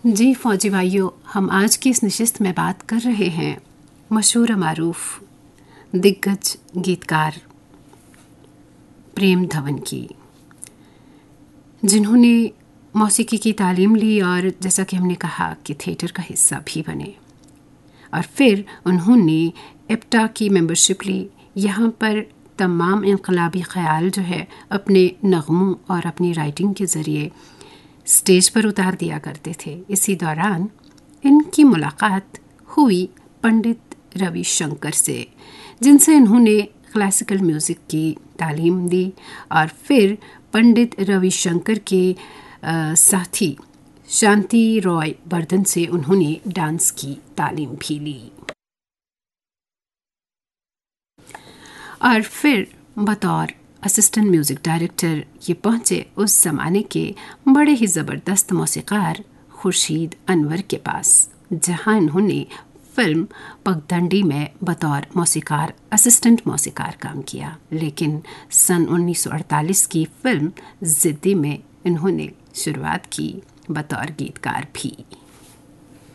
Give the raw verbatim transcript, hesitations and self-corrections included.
जी फौजी भाइयों, हम आज की इस नशिस्त में बात कर रहे हैं मशहूर मारूफ दिग्गज गीतकार प्रेम धवन की, जिन्होंने मौसीकी की तालीम ली और जैसा कि हमने कहा कि थिएटर का हिस्सा भी बने और फिर उन्होंने एप्टा की मेंबरशिप ली। यहाँ पर तमाम इनकलाबी ख्याल जो है अपने नगमों और अपनी राइटिंग के ज़रिए स्टेज पर उतार दिया करते थे। इसी दौरान इनकी मुलाकात हुई पंडित रविशंकर से, जिनसे इन्होंने क्लासिकल म्यूज़िक की तालीम दी और फिर पंडित रविशंकर के आ, साथी शांति रॉय बर्धन से उन्होंने डांस की तालीम भी ली और फिर बतौर असिस्टेंट म्यूज़िक डायरेक्टर ये पहुँचे उस ज़माने के बड़े ही ज़बरदस्त मौसीकार खुर्शीद अनवर के पास, जहाँ इन्होंने फिल्म पगडंडी में बतौर मौसीकार असिस्टेंट मौसीकार काम किया। लेकिन सन उन्नीस सौ अड़तालीस की फिल्म ज़िद्दी में इन्होंने शुरुआत की बतौर गीतकार भी।